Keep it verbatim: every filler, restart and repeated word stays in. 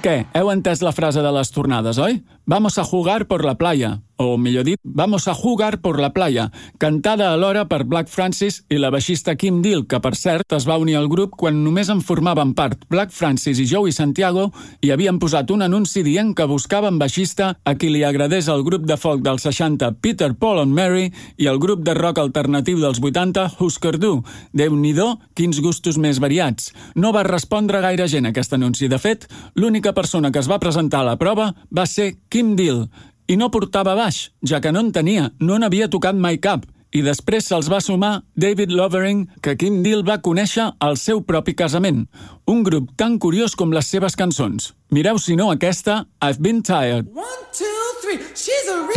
Què? Heu entès la frase de les tornades, oi? Vamos a jugar por la playa. O, millor dit, Vamos a jugar por la playa, cantada alhora per Black Francis i la baixista Kim Deal, que, per cert, es va unir al grup quan només en formaven part Black Francis i Joey Santiago i havien posat un anunci dient que buscaven baixista a qui li agradés el grup de folk dels seixanta Peter, Paul and Mary i el grup de rock alternatiu dels vuitanta Husker Du. Déu-n'hi-do, quins gustos més variats. No va respondre gaire gent a aquest anunci. De fet, l'única persona que es va presentar a la prova va ser Kim Deal. I no portava baix, ja que no en tenia, no n'havia tocat mai cap. I després se'ls va sumar David Lovering, que Kim Deal va conèixer al seu propi casament. Un grup tan curiós com les seves cançons. Mireu, si no, aquesta I've Been Tired. One, two, three. She's a